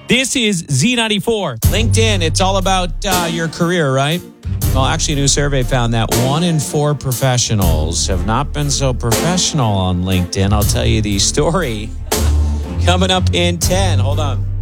This is Z94. LinkedIn, it's all about your career, right? Well, actually, a new survey found that 1 in 4 professionals have not been so professional on LinkedIn. I'll tell you the story coming up in 10. Hold on.